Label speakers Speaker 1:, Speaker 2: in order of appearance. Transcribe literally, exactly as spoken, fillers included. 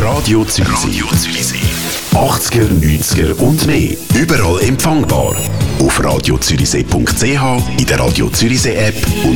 Speaker 1: Radio Zürichsee. achtziger, neunziger und mehr. Überall empfangbar. Auf radio zürichsee punkt c h, in der Radio Zürichsee App und